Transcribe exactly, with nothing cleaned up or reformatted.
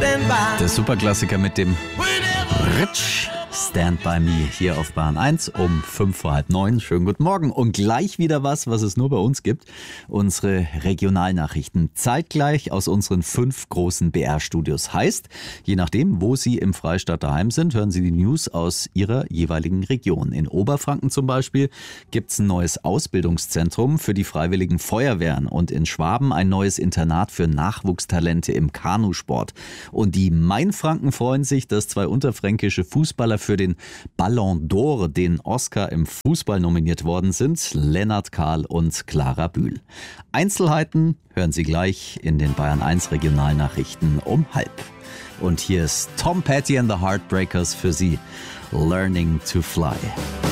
Der Superklassiker mit dem Ritsch. Stand by Me hier auf Bahn eins um fünf vor halb neun. Schönen guten Morgen und gleich wieder was, was es nur bei uns gibt. Unsere Regionalnachrichten zeitgleich aus unseren fünf großen B R-Studios. Heißt, je nachdem, wo Sie im Freistaat daheim sind, hören Sie die News aus Ihrer jeweiligen Region. In Oberfranken zum Beispiel gibt es ein neues Ausbildungszentrum für die Freiwilligen Feuerwehren und in Schwaben ein neues Internat für Nachwuchstalente im Kanusport. Und die Mainfranken freuen sich, dass zwei unterfränkische Fußballer für den Ballon d'Or, den Oscar im Fußball nominiert worden sind, Lennart Kahl und Clara Bühl. Einzelheiten hören Sie gleich in den Bayern eins Regionalnachrichten um halb. Und hier ist Tom Petty and the Heartbreakers für Sie, Learning to Fly.